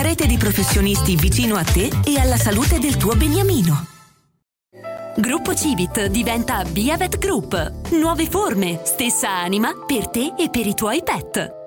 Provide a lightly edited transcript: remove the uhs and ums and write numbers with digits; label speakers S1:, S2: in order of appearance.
S1: rete di professionisti vicino a te e alla salute del tuo beniamino. Gruppo Civit diventa Biavet Group. Nuove forme, stessa anima per te e per i tuoi pet.